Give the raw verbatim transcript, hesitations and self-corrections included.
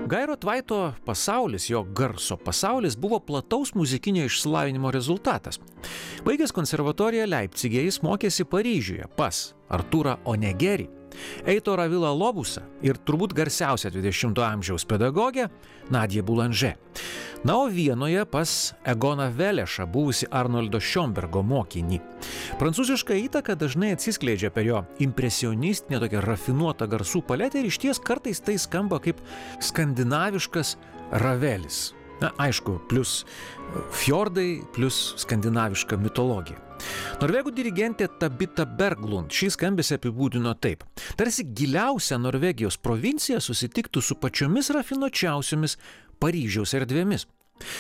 Gairo Tvaito pasaulis, jo garso pasaulis buvo plataus muzikinio išsilavinimo rezultatas. Baigęs konservatoriją Leipcige, jis mokėsi Paryžiuje pas Arturą Onegerį, Eitorą Villa-Lobusą ir turbūt garsiausią dvidešimto amžiaus pedagogę Nadią Boulanger. Na, o Vienoje pas Egoną Velešą, buvusi Arnoldo Schönbergo mokinį. Prancūziška įtaka dažnai atsiskleidžia per jo impresionistinę, tokią rafinuotą garsų paletę ir išties kartais tai skamba kaip skandinaviškas Ravelis. Na, aišku, plus fjordai, plus skandinaviška mitologija. Norvegų dirigentė Tabita Berglund šį skambesį apibūdino taip. Tarsi giliausia Norvegijos provincija susitiktų su pačiomis rafinuočiausiomis Paryžiaus erdvėmis.